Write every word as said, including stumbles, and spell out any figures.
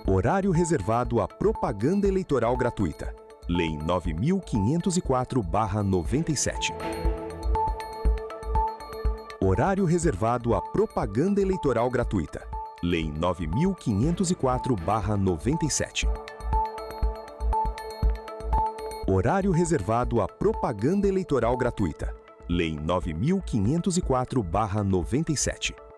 Horário reservado à propaganda eleitoral gratuita. Lei nove mil quinhentos e quatro barra noventa e sete. Horário reservado à propaganda eleitoral gratuita. Lei nove mil quinhentos e quatro barra noventa e sete. Horário reservado à propaganda eleitoral gratuita. Lei nove mil quinhentos e quatro barra noventa e sete.